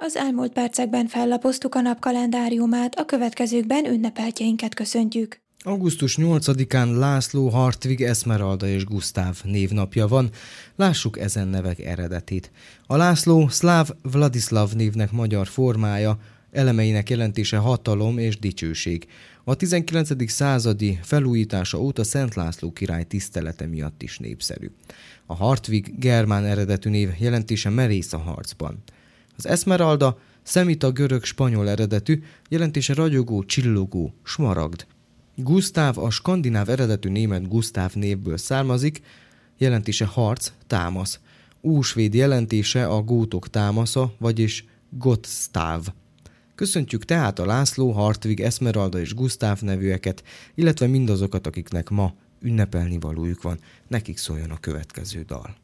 Az elmúlt percekben fellapoztuk a napkalendáriumát, a következőkben ünnepeltjeinket köszöntjük. Augusztus 8-án László, Hartwig, Esmeralda és Gusztáv névnapja van. Lássuk ezen nevek eredetét. A László szláv Vladislav névnek magyar formája, elemeinek jelentése hatalom és dicsőség. A 19. századi felújítása óta Szent László király tisztelete miatt is népszerű. A Hartwig germán eredetű név, jelentése merész a harcban. Az Esmeralda szemita görög-spanyol eredetű, jelentése ragyogó, csillogó, smaragd. Gusztáv a skandináv eredetű német Gusztáv névből származik, jelentése harc, támasz. Ósvéd jelentése a gótok támasza, vagyis Gottstáv. Köszöntjük tehát a László, Hartwig, Esmeralda és Gusztáv nevűeket, illetve mindazokat, akiknek ma ünnepelni valójuk van. Nekik szóljon a következő dal.